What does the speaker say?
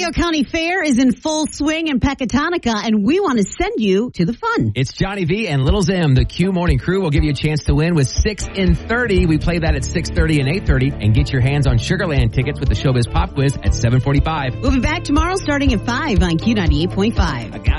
Pasco County Fair is in full swing in Pecatonica, and we want to send you to the fun. It's Johnny V and Little Zim. The Q Morning Crew will give you a chance to win with 6 in 30. We play that at 6:30 and 8:30, and get your hands on Sugarland tickets with the Showbiz Pop Quiz at 7:45. We'll be back tomorrow starting at 5 on Q98.5.